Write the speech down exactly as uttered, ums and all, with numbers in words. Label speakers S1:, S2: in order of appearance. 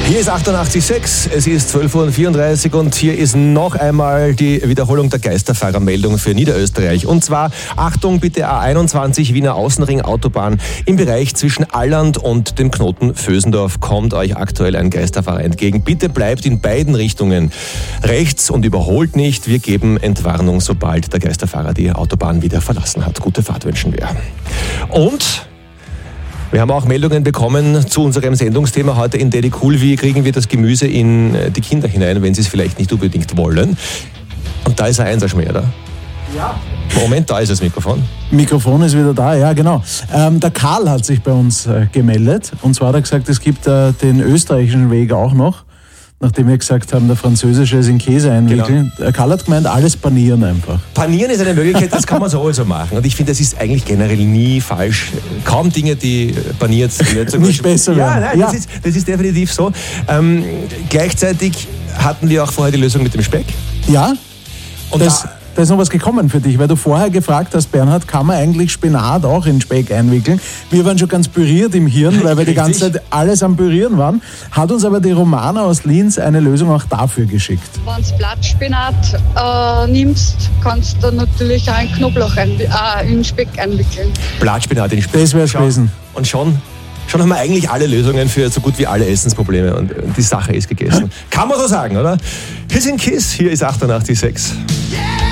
S1: Hier ist achtundachtzig Komma sechs, es ist zwölf Uhr vierunddreißig und hier ist noch einmal die Wiederholung der Geisterfahrermeldung für Niederösterreich. Und zwar, Achtung bitte, A einundzwanzig Wiener Außenring Autobahn im Bereich zwischen Alland und dem Knoten Vösendorf kommt euch aktuell ein Geisterfahrer entgegen. Bitte bleibt in beiden Richtungen rechts und überholt nicht. Wir geben Entwarnung, sobald der Geisterfahrer die Autobahn wieder verlassen hat. Gute Fahrt wünschen wir. Und wir haben auch Meldungen bekommen zu unserem Sendungsthema heute in Daddy Cool. Wie kriegen wir das Gemüse in die Kinder hinein, wenn sie es vielleicht nicht unbedingt wollen? Und da ist ein Einserschmäh, oder?
S2: Ja.
S1: Moment, da ist das Mikrofon.
S2: Mikrofon ist wieder da, ja genau. Ähm, der Karl hat sich bei uns äh, gemeldet. Und zwar hat er gesagt, es gibt äh, den österreichischen Weg auch noch. Nachdem wir gesagt haben, der französische ist in Käse einwickeln. Genau. Karl hat gemeint, alles panieren einfach.
S1: Panieren ist eine Möglichkeit, das kann man so also machen. Und ich finde, das ist eigentlich generell nie falsch. Kaum Dinge, die paniert sind.
S2: Nicht besser
S1: werden.
S2: Ja,
S1: nein,
S2: ja.
S1: Das, ist, das ist definitiv so. Ähm, gleichzeitig hatten wir auch vorher die Lösung mit dem Speck.
S2: Ja,
S1: und
S2: das,
S1: da,
S2: da ist noch was gekommen für dich, weil du vorher gefragt hast, Bernhard, kann man eigentlich Spinat auch in Speck einwickeln? Wir waren schon ganz püriert im Hirn, weil wir die ganze Zeit alles am Pürieren waren. Hat uns aber die Romana aus Linz eine Lösung auch dafür geschickt.
S3: Wenn du Blattspinat äh, nimmst, kannst du natürlich auch einen Knoblauch ein, äh, in Speck einwickeln.
S1: Blattspinat in Speck.
S2: Das wäre es gewesen.
S1: Und schon, schon haben wir eigentlich alle Lösungen für so gut wie alle Essensprobleme und die Sache ist gegessen. Kann man so sagen, oder? Wir sind KISS, hier ist achtundachtzig Komma sechs.